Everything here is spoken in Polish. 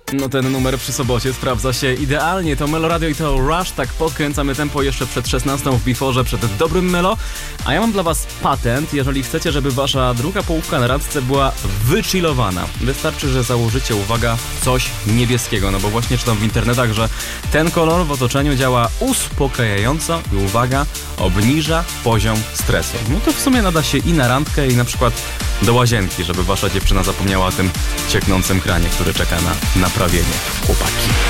No ten numer przy sobocie sprawdza się idealnie. To Melo Radio i to Rush. Tak podkręcamy tempo jeszcze przed 16 w Beforze, przed dobrym Melo. A ja mam dla was patent, jeżeli chcecie, żeby wasza druga połówka na randce była wychillowana. Wystarczy, że założycie, uwaga, coś niebieskiego. No bo właśnie czytam w internetach, że ten kolor w otoczeniu działa uspokajająco i uwaga, obniża poziom stresu. No to w sumie nada się i na randkę, i na przykład do łazienki, żeby wasza dziewczyna zapomniała o tym cieknącym kranie, który czeka na naprawienie. Chłopaki.